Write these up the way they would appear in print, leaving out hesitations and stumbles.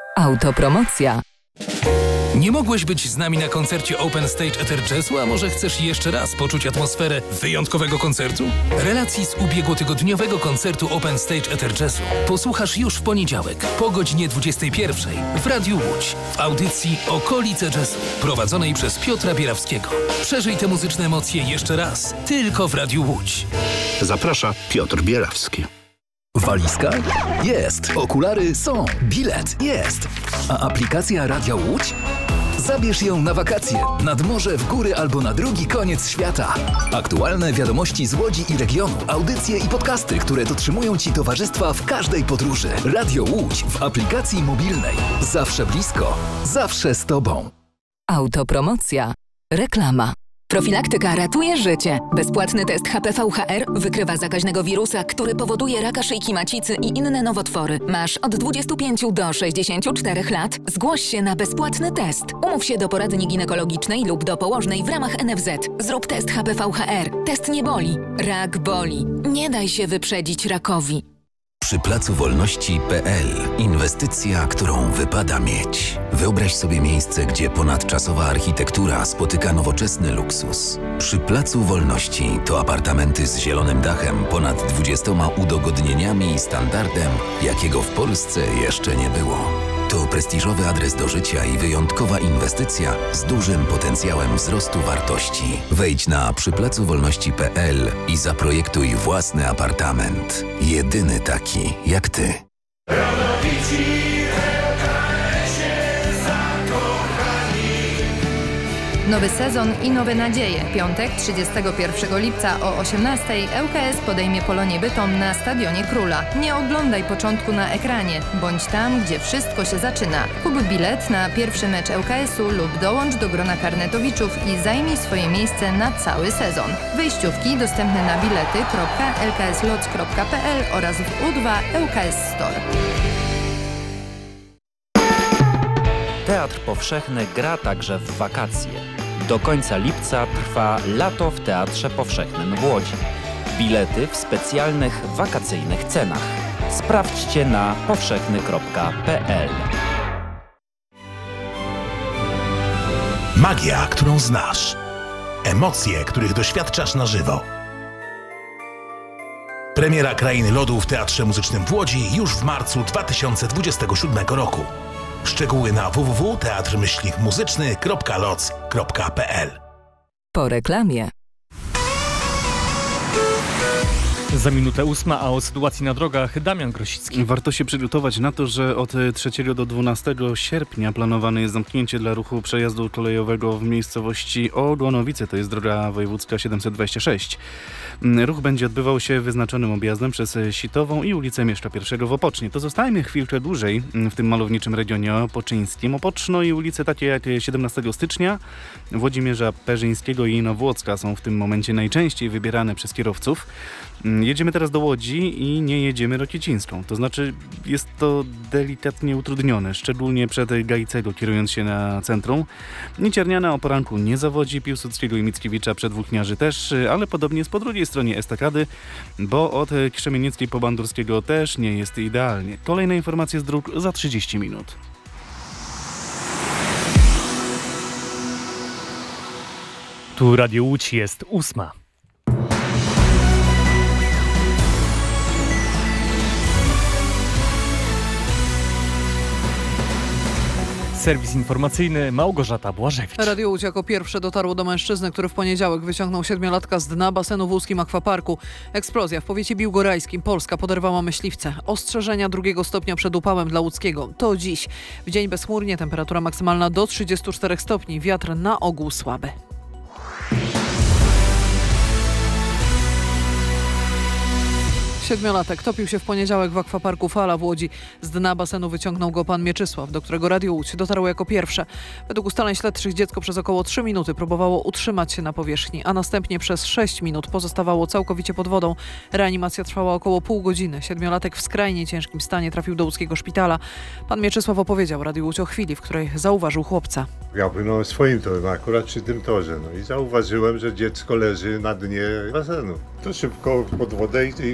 Autopromocja. Nie mogłeś być z nami na koncercie Open Stage Ether Jazzu, a może chcesz jeszcze raz poczuć atmosferę wyjątkowego koncertu? Relacji z ubiegłotygodniowego koncertu Open Stage Ether Jazzu posłuchasz już w poniedziałek po godzinie 21 w Radiu Łódź w audycji Okolice Jazzu prowadzonej przez Piotra Bierawskiego. Przeżyj te muzyczne emocje jeszcze raz, tylko w Radiu Łódź. Zaprasza Piotr Bierawski. Walizka? Jest. Okulary są. Bilet? Jest. A aplikacja Radia Łódź? Zabierz ją na wakacje, nad morze, w góry albo na drugi koniec świata. Aktualne wiadomości z Łodzi i regionu, audycje i podcasty, które dotrzymują Ci towarzystwa w każdej podróży. Radio Łódź w aplikacji mobilnej. Zawsze blisko, zawsze z Tobą. Autopromocja. Reklama. Profilaktyka ratuje życie. Bezpłatny test HPV-HR wykrywa zakaźnego wirusa, który powoduje raka szyjki macicy i inne nowotwory. Masz od 25 do 64 lat. Zgłoś się na bezpłatny test. Umów się do poradni ginekologicznej lub do położnej w ramach NFZ. Zrób test HPV-HR. Test nie boli. Rak boli. Nie daj się wyprzedzić rakowi. Przy Placu Wolności.pl inwestycja, którą wypada mieć. Wyobraź sobie miejsce, gdzie ponadczasowa architektura spotyka nowoczesny luksus. Przy Placu Wolności to apartamenty z zielonym dachem, ponad 20 udogodnieniami i standardem, jakiego w Polsce jeszcze nie było. To prestiżowy adres do życia i wyjątkowa inwestycja z dużym potencjałem wzrostu wartości. Wejdź na przyplacuwolności.pl i zaprojektuj własny apartament. Jedyny taki jak ty. Nowy sezon i nowe nadzieje. Piątek, 31 lipca o 18:00 ŁKS podejmie Polonię Bytom na Stadionie Króla. Nie oglądaj początku na ekranie. Bądź tam, gdzie wszystko się zaczyna. Kup bilet na pierwszy mecz ŁKS-u lub dołącz do grona karnetowiczów i zajmij swoje miejsce na cały sezon. Wejściówki dostępne na bilety.lkslots.pl oraz w U2 ŁKS Store. Teatr Powszechny gra także w wakacje. Do końca lipca trwa Lato w Teatrze Powszechnym w Łodzi. Bilety w specjalnych wakacyjnych cenach. Sprawdźcie na powszechny.pl. Magia, którą znasz. Emocje, których doświadczasz na żywo. Premiera Krainy Lodu w Teatrze Muzycznym w Łodzi już w marcu 2027 roku. Szczegóły na www.teatrmyślnikmuzyczny.loc.pl. Po reklamie. Za minutę 8, a o sytuacji na drogach Damian Grosicki. Warto się przygotować na to, że od 3 do 12 sierpnia planowane jest zamknięcie dla ruchu przejazdu kolejowego w miejscowości Ogonowice, to jest droga wojewódzka 726. Ruch będzie odbywał się wyznaczonym objazdem przez Sitową i ulicę Mieszka I w Opocznie. To zostajmy chwilkę dłużej w tym malowniczym regionie opoczyńskim. Opoczno i ulice takie jak 17 stycznia, Włodzimierza Perzyńskiego i Inowłocka są w tym momencie najczęściej wybierane przez kierowców. Jedziemy teraz do Łodzi i nie jedziemy Rokicińską. To znaczy jest to delikatnie utrudnione, szczególnie przed Gajcego kierując się na centrum. Nicierniana o poranku nie zawodzi, Piłsudskiego i Mickiewicza przed Włókniarzy też, ale podobnie jest po drugiej stronie estakady, bo od Krzemienieckiej po Bandurskiego też nie jest idealnie. Kolejne informacje z dróg za 30 minut. Tu Radio Łódź, jest 8. Serwis informacyjny, Małgorzata Błażewicz. Radio Łódź jako pierwsze dotarło do mężczyzny, który w poniedziałek wyciągnął 7-latka z dna basenu w łódzkim akwaparku. Eksplozja w powiecie biłgorajskim. Polska poderwała myśliwce. Ostrzeżenia 2 stopnia przed upałem dla łódzkiego. To dziś. W dzień bezchmurnie, temperatura maksymalna do 34 stopni. Wiatr na ogół słaby. Siedmiolatek topił się w poniedziałek w akwaparku Fala w Łodzi. Z dna basenu wyciągnął go pan Mieczysław, do którego Radio Łódź dotarło jako pierwsze. Według ustaleń śledczych dziecko przez około 3 minuty próbowało utrzymać się na powierzchni, a następnie przez 6 minut pozostawało całkowicie pod wodą. Reanimacja trwała około pół godziny. Siedmiolatek w skrajnie ciężkim stanie trafił do łódzkiego szpitala. Pan Mieczysław opowiedział Radio Łódź o chwili, w której zauważył chłopca. Ja płynąłem swoim torem, akurat przy tym torze, i zauważyłem, że dziecko leży na dnie basenu. To szybko pod wodę i wyjąłem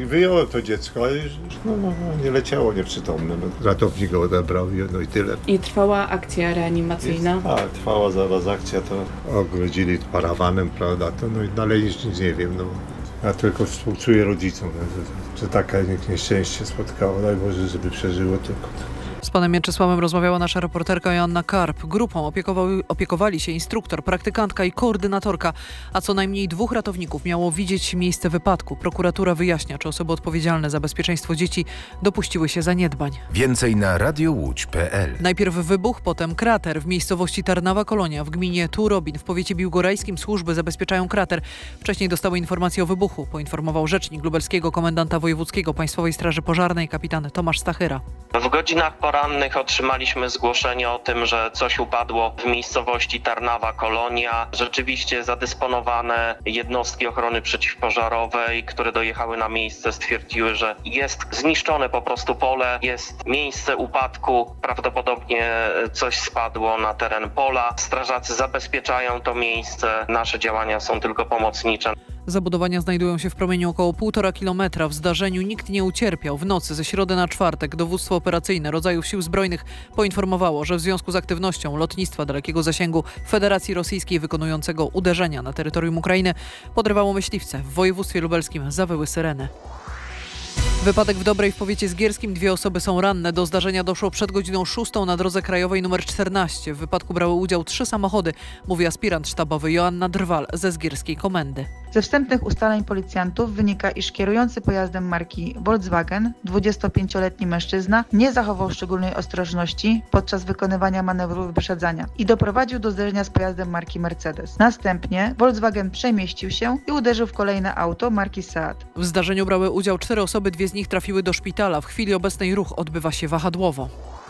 Oglądał to dziecko, ale już nie leciało nieprzytomne. Ratownik go odebrał i tyle. I trwała akcja reanimacyjna? Trwała zaraz akcja, to ogrodzili parawanem, prawda, dalej nic nie wiem. Ja tylko współczuję rodzicom, że taka nieszczęście spotkało. Daj Boże, żeby przeżyło tylko. Z panem Mieczysławem rozmawiała nasza reporterka Joanna Karp. Grupą opiekowali się instruktor, praktykantka i koordynatorka, a co najmniej 2 ratowników miało widzieć miejsce wypadku. Prokuratura wyjaśnia, czy osoby odpowiedzialne za bezpieczeństwo dzieci dopuściły się zaniedbań. Więcej na radiołódź.pl. Najpierw wybuch, potem krater. W miejscowości Tarnawa Kolonia w gminie Turobin w powiecie biłgorajskim służby zabezpieczają krater. Wcześniej dostały informację o wybuchu, poinformował rzecznik lubelskiego komendanta wojewódzkiego Państwowej Straży Pożarnej kapitan Tomasz Stachyra. W godzinach porannych otrzymaliśmy zgłoszenie o tym, że coś upadło w miejscowości Tarnawa Kolonia. Rzeczywiście zadysponowane jednostki ochrony przeciwpożarowej, które dojechały na miejsce, stwierdziły, że jest zniszczone po prostu pole, jest miejsce upadku, prawdopodobnie coś spadło na teren pola. Strażacy zabezpieczają to miejsce, nasze działania są tylko pomocnicze. Zabudowania znajdują się w promieniu około 1,5 kilometra. W zdarzeniu nikt nie ucierpiał. W nocy ze środy na czwartek dowództwo operacyjne rodzajów sił zbrojnych poinformowało, że w związku z aktywnością lotnictwa dalekiego zasięgu Federacji Rosyjskiej wykonującego uderzenia na terytorium Ukrainy podrywało myśliwce. W województwie lubelskim zawyły syreny. Wypadek w Dobrej w powiecie zgierskim. 2 osoby są ranne. Do zdarzenia doszło przed godziną 6 na drodze krajowej nr 14. W wypadku brały udział 3 samochody, mówi aspirant sztabowy Joanna Drwal ze zgierskiej komendy. Ze wstępnych ustaleń policjantów wynika, iż kierujący pojazdem marki Volkswagen, 25-letni mężczyzna, nie zachował szczególnej ostrożności podczas wykonywania manewru wyprzedzania i doprowadził do zderzenia z pojazdem marki Mercedes. Następnie Volkswagen przemieścił się i uderzył w kolejne auto marki Seat. W zdarzeniu brały udział 4 osoby, 2 z nich trafiły do szpitala. W chwili obecnej ruch odbywa się wahadłowo.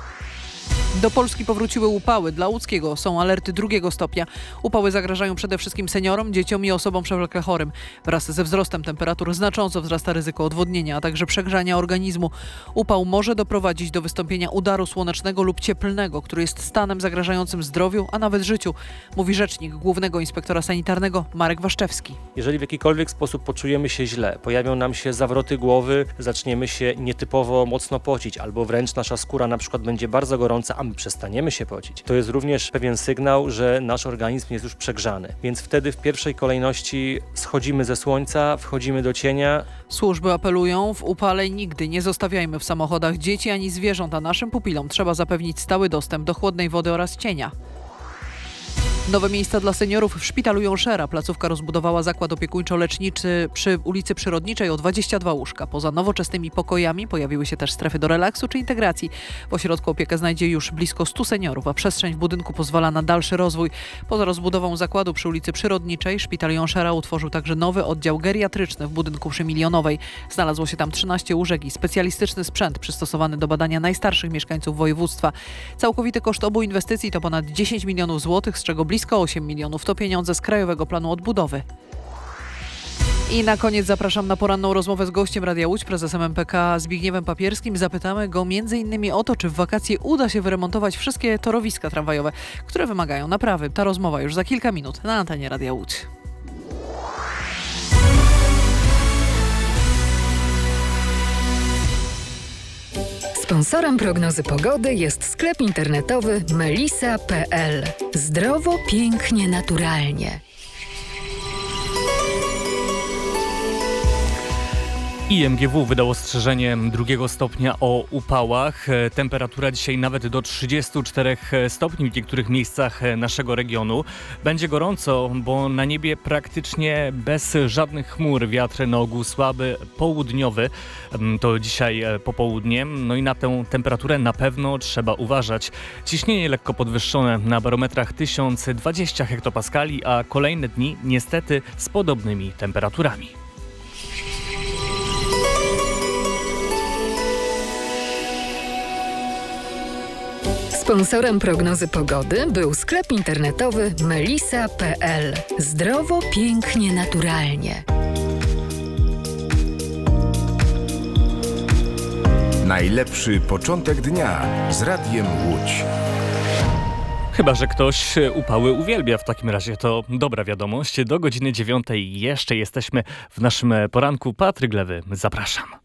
Do Polski powróciły upały. Dla łódzkiego są alerty 2 stopnia. Upały zagrażają przede wszystkim seniorom, dzieciom i osobom przewlekle chorym. Wraz ze wzrostem temperatur znacząco wzrasta ryzyko odwodnienia, a także przegrzania organizmu. Upał może doprowadzić do wystąpienia udaru słonecznego lub cieplnego, który jest stanem zagrażającym zdrowiu, a nawet życiu, mówi rzecznik Głównego Inspektora Sanitarnego Marek Waszczewski. Jeżeli w jakikolwiek sposób poczujemy się źle, pojawią nam się zawroty głowy, zaczniemy się nietypowo mocno pocić, albo wręcz nasza skóra na przykład będzie bardzo gorąca, a my przestaniemy się pocić, to jest również pewien sygnał, że nasz organizm jest już przegrzany. Więc wtedy w pierwszej kolejności schodzimy ze słońca, wchodzimy do cienia. Służby apelują, w upale nigdy nie zostawiajmy w samochodach dzieci ani zwierząt, a naszym pupilom trzeba zapewnić stały dostęp do chłodnej wody oraz cienia. Nowe miejsca dla seniorów w szpitalu Jąszera. Placówka rozbudowała zakład opiekuńczo-leczniczy przy ulicy Przyrodniczej o 22 łóżka. Poza nowoczesnymi pokojami pojawiły się też strefy do relaksu czy integracji. W ośrodku opiekę znajdzie już blisko 100 seniorów, a przestrzeń w budynku pozwala na dalszy rozwój. Poza rozbudową zakładu przy ulicy Przyrodniczej szpital Jąszera utworzył także nowy oddział geriatryczny w budynku przy Milionowej. Znalazło się tam 13 łóżek i specjalistyczny sprzęt przystosowany do badania najstarszych mieszkańców województwa. Całkowity koszt obu inwestycji to ponad 10 milionów złotych, z czego blisko 8 milionów to pieniądze z Krajowego Planu Odbudowy. I na koniec zapraszam na poranną rozmowę z gościem Radia Łódź, prezesem MPK Zbigniewem Papierskim. Zapytamy go m.in. o to, czy w wakacje uda się wyremontować wszystkie torowiska tramwajowe, które wymagają naprawy. Ta rozmowa już za kilka minut na antenie Radia Łódź. Sponsorem prognozy pogody jest sklep internetowy melisa.pl. Zdrowo, pięknie, naturalnie. IMGW wydał ostrzeżenie 2 stopnia o upałach. Temperatura dzisiaj nawet do 34 stopni w niektórych miejscach naszego regionu. Będzie gorąco, bo na niebie praktycznie bez żadnych chmur. Wiatr na ogół słaby, południowy. To dzisiaj popołudnie. No i na tę temperaturę na pewno trzeba uważać. Ciśnienie lekko podwyższone na barometrach 1020 hektopaskali, a kolejne dni niestety z podobnymi temperaturami. Sponsorem prognozy pogody był sklep internetowy melisa.pl. Zdrowo, pięknie, naturalnie. Najlepszy początek dnia z Radiem Łódź. Chyba że ktoś upały uwielbia, w takim razie to dobra wiadomość. Do godziny 9 jeszcze jesteśmy w naszym poranku. Patryk Lewy, zapraszam.